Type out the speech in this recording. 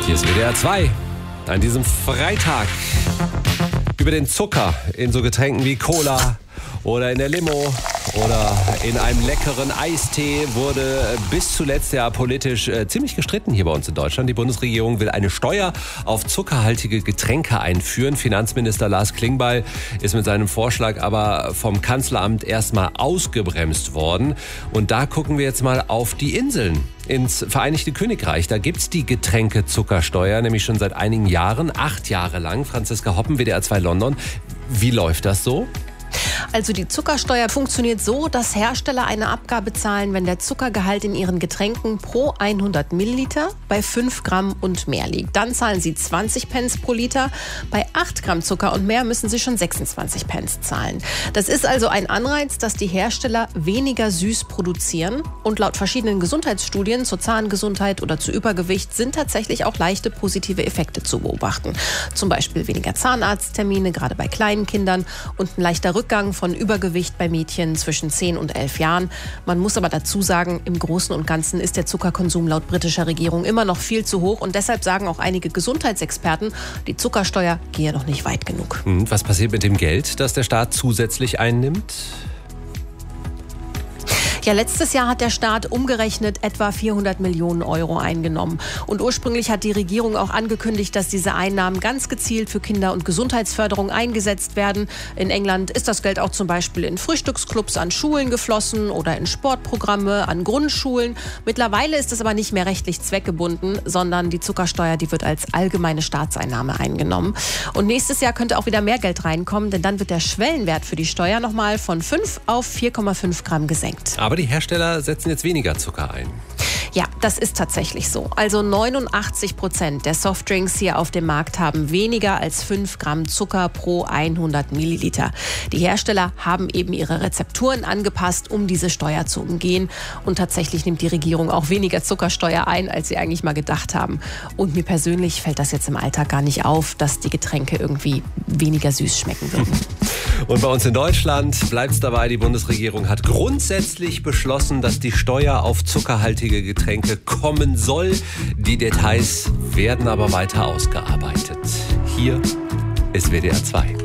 Hier ist WDR 2 an diesem Freitag. Über den Zucker in so Getränken wie Cola oder in der Limo oder in einem leckeren Eistee wurde bis zuletzt ja politisch ziemlich gestritten hier bei uns in Deutschland. Die Bundesregierung will eine Steuer auf zuckerhaltige Getränke einführen. Finanzminister Lars Klingbeil ist mit seinem Vorschlag aber vom Kanzleramt erstmal ausgebremst worden. Und da gucken wir jetzt mal auf die Inseln. Ins Vereinigte Königreich, da gibt's die Getränkezuckersteuer, nämlich schon seit einigen Jahren, 8 Jahre lang. Franziska Hoppen, WDR 2 London. Wie läuft das so? Also die Zuckersteuer funktioniert so, dass Hersteller eine Abgabe zahlen, wenn der Zuckergehalt in ihren Getränken pro 100 Milliliter bei 5 Gramm und mehr liegt. Dann zahlen sie 20 Pence pro Liter. Bei 8 Gramm Zucker und mehr müssen sie schon 26 Pence zahlen. Das ist also ein Anreiz, dass die Hersteller weniger süß produzieren. Und laut verschiedenen Gesundheitsstudien zur Zahngesundheit oder zu Übergewicht sind tatsächlich auch leichte positive Effekte zu beobachten. Zum Beispiel weniger Zahnarzttermine, gerade bei kleinen Kindern, und ein leichter Rückgang von Übergewicht bei Mädchen zwischen 10 und 11 Jahren. Man muss aber dazu sagen, im Großen und Ganzen ist der Zuckerkonsum laut britischer Regierung immer noch viel zu hoch. Und deshalb sagen auch einige Gesundheitsexperten, die Zuckersteuer gehe noch nicht weit genug. Was passiert mit dem Geld, das der Staat zusätzlich einnimmt? Ja, letztes Jahr hat der Staat umgerechnet etwa 400 Millionen Euro eingenommen. Und ursprünglich hat die Regierung auch angekündigt, dass diese Einnahmen ganz gezielt für Kinder- und Gesundheitsförderung eingesetzt werden. In England ist das Geld auch zum Beispiel in Frühstücksclubs an Schulen geflossen oder in Sportprogramme an Grundschulen. Mittlerweile ist es aber nicht mehr rechtlich zweckgebunden, sondern die Zuckersteuer, die wird als allgemeine Staatseinnahme eingenommen. Und nächstes Jahr könnte auch wieder mehr Geld reinkommen, denn dann wird der Schwellenwert für die Steuer nochmal von 5 auf 4,5 Gramm gesenkt. Aber die Hersteller setzen jetzt weniger Zucker ein. Ja, das ist tatsächlich so. Also 89% der Softdrinks hier auf dem Markt haben weniger als 5 Gramm Zucker pro 100 Milliliter. Die Hersteller haben eben ihre Rezepturen angepasst, um diese Steuer zu umgehen. Und tatsächlich nimmt die Regierung auch weniger Zuckersteuer ein, als sie eigentlich mal gedacht haben. Und mir persönlich fällt das jetzt im Alltag gar nicht auf, dass die Getränke irgendwie weniger süß schmecken würden. Und bei uns in Deutschland bleibt es dabei, die Bundesregierung hat grundsätzlich beschlossen, dass die Steuer auf zuckerhaltige Getränke kommen soll. Die Details werden aber weiter ausgearbeitet. Hier ist WDR 2.